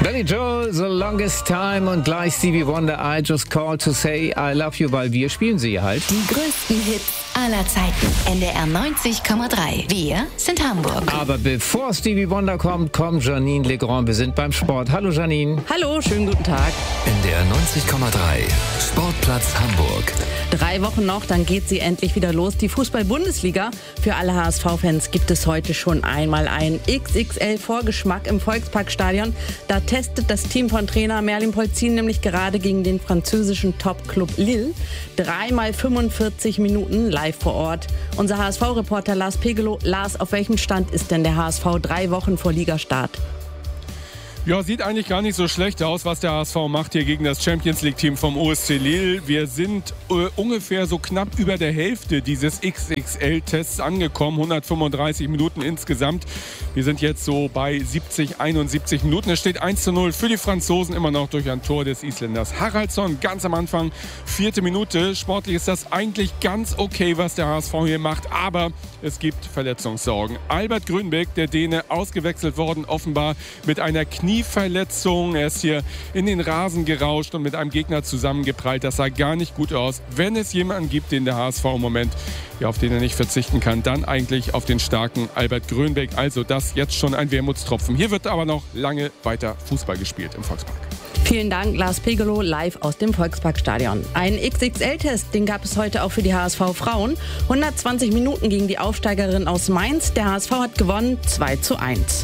Billy Joel, The Longest Time und gleich Stevie Wonder, I Just Called to Say I Love You, weil wir spielen sie halt. Die größten Hits aller Zeiten. NDR 90,3. Wir sind Hamburg. Aber bevor Stevie Wonder kommt Janine Legrand. Wir sind beim Sport. Hallo Janine. Hallo, schönen guten Tag. NDR 90,3. Sportplatz Hamburg. 3 Wochen noch, dann geht sie endlich wieder los. Die Fußball-Bundesliga. Für alle HSV-Fans gibt es heute schon einmal einen XXL-Vorgeschmack im Volksparkstadion. Da testet das Team von Trainer Merlin Polzin nämlich gerade gegen den französischen Top-Club Lille. 3x 45 Minuten live vor Ort. Unser HSV-Reporter Lars Pegelow. Lars, auf welchem Stand ist denn der HSV 3 Wochen vor Ligastart? Ja, sieht eigentlich gar nicht so schlecht aus, was der HSV macht hier gegen das Champions-League-Team vom OSC Lille. Wir sind ungefähr so knapp über der Hälfte dieses XXL-Tests angekommen. 135 Minuten insgesamt. Wir sind jetzt so bei 71 Minuten. Es steht 1:0 für die Franzosen, immer noch durch ein Tor des Isländers Haraldsson. Ganz am Anfang, 4. Minute. Sportlich ist das eigentlich ganz okay, was der HSV hier macht. Aber es gibt Verletzungssorgen. Albert Grönbeck, der Däne, ausgewechselt worden, offenbar mit einer Knieverletzung. Er ist hier in den Rasen gerauscht und mit einem Gegner zusammengeprallt. Das sah gar nicht gut aus. Wenn es jemanden gibt, den der HSV im Moment, ja, auf den er nicht verzichten kann, dann eigentlich auf den starken Albert Grönbeck. Also das jetzt schon ein Wermutstropfen. Hier wird aber noch lange weiter Fußball gespielt im Volkspark. Vielen Dank, Lars Pegelow, live aus dem Volksparkstadion. Einen XXL-Test, den gab es heute auch für die HSV-Frauen. 120 Minuten gegen die Aufsteigerin aus Mainz. Der HSV hat gewonnen, 2:1.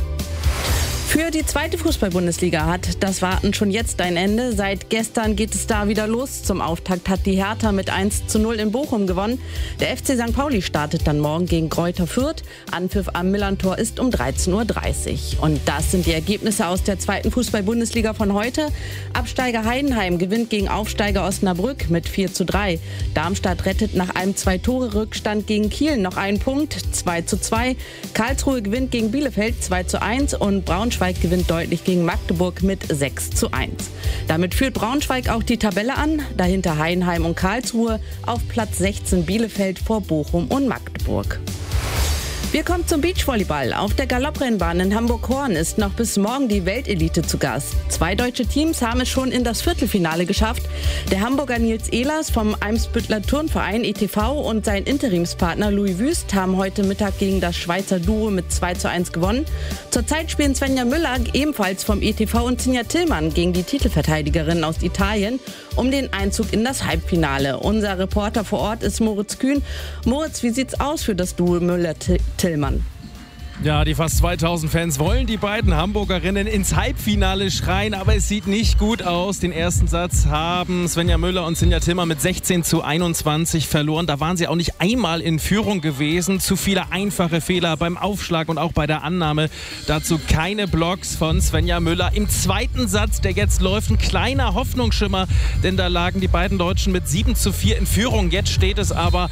Für die zweite Fußball-Bundesliga hat das Warten schon jetzt ein Ende. Seit gestern geht es da wieder los. Zum Auftakt hat die Hertha mit 1:0 in Bochum gewonnen. Der FC St. Pauli startet dann morgen gegen Greuther Fürth. Anpfiff am Millantor ist um 13:30 Uhr. Und das sind die Ergebnisse aus der zweiten Fußball-Bundesliga von heute. Absteiger Heidenheim gewinnt gegen Aufsteiger Osnabrück mit 4:3. Darmstadt rettet nach einem 2-Tore-Rückstand gegen Kiel noch einen Punkt, 2:2. Karlsruhe gewinnt gegen Bielefeld 2:1 und Braunschweig gewinnt deutlich gegen Magdeburg mit 6:1. Damit führt Braunschweig auch die Tabelle an. Dahinter Heidenheim und Karlsruhe, auf Platz 16 Bielefeld vor Bochum und Magdeburg. Wir kommen zum Beachvolleyball. Auf der Galopprennbahn in Hamburg-Horn ist noch bis morgen die Weltelite zu Gast. 2 deutsche Teams haben es schon in das Viertelfinale geschafft. Der Hamburger Nils Ehlers vom Eimsbüttler Turnverein ETV und sein Interimspartner Louis Wüst haben heute Mittag gegen das Schweizer Duo mit 2:1 gewonnen. Zurzeit spielen Svenja Müller ebenfalls vom ETV und Sinja Tillmann gegen die Titelverteidigerin aus Italien um den Einzug in das Halbfinale. Unser Reporter vor Ort ist Moritz Kühn. Moritz, wie sieht's aus für das Duo Müller-Tillmann? Ja, die fast 2000 Fans wollen die beiden Hamburgerinnen ins Halbfinale schreien, aber es sieht nicht gut aus. Den ersten Satz haben Svenja Müller und Sinja Tillmann mit 16:21 verloren. Da waren sie auch nicht einmal in Führung gewesen. Zu viele einfache Fehler beim Aufschlag und auch bei der Annahme. Dazu keine Blocks von Svenja Müller. Im zweiten Satz, der jetzt läuft, ein kleiner Hoffnungsschimmer, denn da lagen die beiden Deutschen mit 7:4 in Führung. Jetzt steht es aber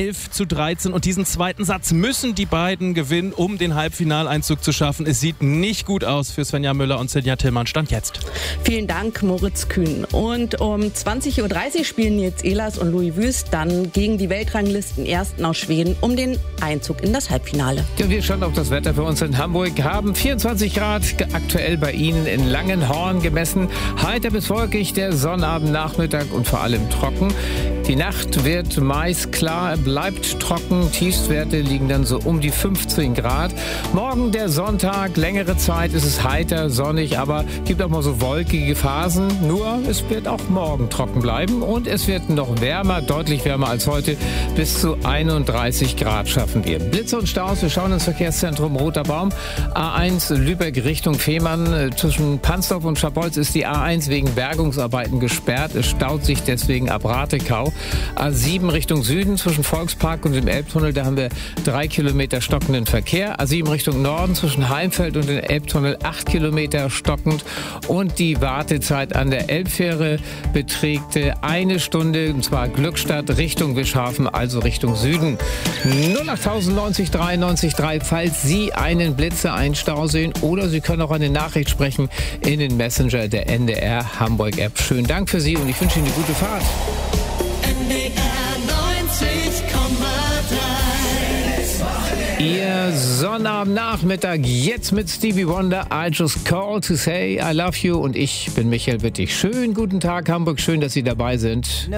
11:13 und diesen zweiten Satz müssen die beiden gewinnen, um den Halbfinaleinzug zu schaffen. Es sieht nicht gut aus für Svenja Müller und Sinja Tillmann. Stand jetzt. Vielen Dank, Moritz Kühn. Und um 20:30 Uhr spielen Nils Ehlers und Louis Wüst dann gegen die Weltranglisten-Ersten aus Schweden um den Einzug in das Halbfinale. Ja, wir schauen auf das Wetter für uns in Hamburg. Haben 24 Grad aktuell bei Ihnen in Langenhorn gemessen. Heiter bis wolkig, der Sonnabendnachmittag und vor allem trocken. Die Nacht wird meist klar, bleibt trocken. Tiefstwerte liegen dann so um die 15 Grad. Morgen der Sonntag, längere Zeit ist es heiter, sonnig, aber gibt auch mal so wolkige Phasen. Nur es wird auch morgen trocken bleiben und es wird noch wärmer, deutlich wärmer als heute. Bis zu 31 Grad schaffen wir. Blitze und Staus, wir schauen ins Verkehrszentrum Roter Baum. A1 Lübeck Richtung Fehmarn. Zwischen Pansdorf und Scharbeutz ist die A1 wegen Bergungsarbeiten gesperrt. Es staut sich deswegen ab Ratekau. A7 Richtung Süden zwischen Volkspark und dem Elbtunnel, da haben wir 3 Kilometer stockenden Verkehr. A7 Richtung Norden zwischen Heimfeld und dem Elbtunnel 8 Kilometer stockend. Und die Wartezeit an der Elbfähre beträgt 1 Stunde, und zwar Glückstadt Richtung Wischhafen, also Richtung Süden. 08000 90 3 90 3, falls Sie einen Blitzer, einen Stau sehen, oder Sie können auch eine Nachricht sprechen in den Messenger der NDR Hamburg App. Schönen Dank für Sie und ich wünsche Ihnen eine gute Fahrt. NDR 90,3 Ihr Sonnabendnachmittag jetzt mit Stevie Wonder. I just called to say I love you. Und ich bin Michael Wittig. Schönen guten Tag, Hamburg. Schön, dass Sie dabei sind.